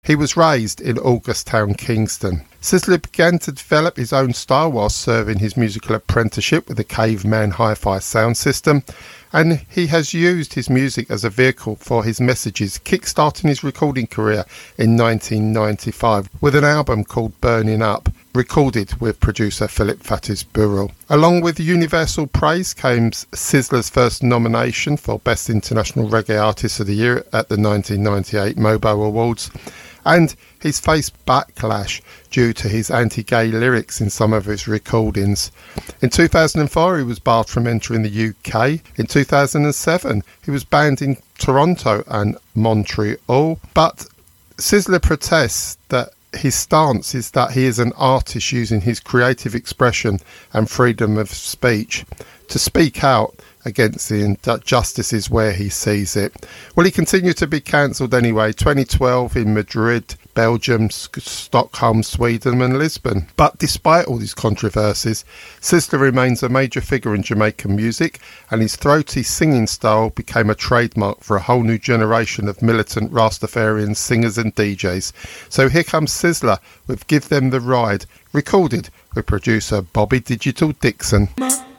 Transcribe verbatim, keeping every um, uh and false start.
He was raised in Augustown, Kingston. Sizzla began to develop his own style whilst serving his musical apprenticeship with the Caveman Hi-Fi sound system, and he has used his music as a vehicle for his messages, kick-starting his recording career in nineteen ninety-five with an album called Burning Up, recorded with producer Philip Fatis Burrell. Along with universal praise came Sizzla's first nomination for Best International Reggae Artist of the Year at the nineteen ninety-eight MOBO Awards, and he's faced backlash due to his anti-gay lyrics in some of his recordings. In two thousand four, he was barred from entering the U K. In two thousand seven, he was banned in Toronto and Montreal. But Sizzla protests that his stance is that he is an artist using his creative expression and freedom of speech to speak out against the injustices where he sees it. Well, he continued to be cancelled anyway, twenty twelve in Madrid, Belgium, Stockholm, Sweden and Lisbon. But despite all these controversies, Sizzla remains a major figure in Jamaican music, and his throaty singing style became a trademark for a whole new generation of militant Rastafarian singers and D Js. So here comes Sizzla with Give Them the Ride, recorded with producer Bobby Digital Dixon.